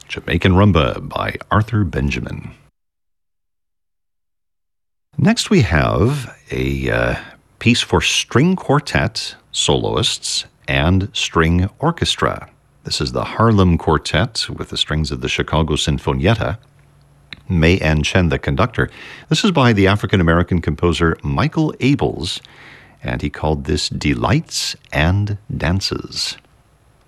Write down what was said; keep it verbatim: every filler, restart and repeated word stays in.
Jamaican Rumba by Arthur Benjamin. Next we have a uh, piece for string quartet, soloists, and string orchestra. This is the Harlem Quartet with the strings of the Chicago Sinfonietta. May Ann Chen, the conductor. This is by the African-American composer Michael Abels, and he called this Delights and Dances.